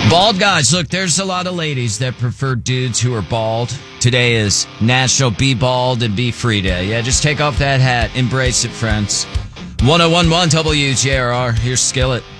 Bald guys. Look, there's a lot of ladies that prefer dudes who are bald. Today is National Be Bald and Be Free Day. Yeah, just take off that hat. Embrace it, friends. 101.1 WJRR. Here's Skillet.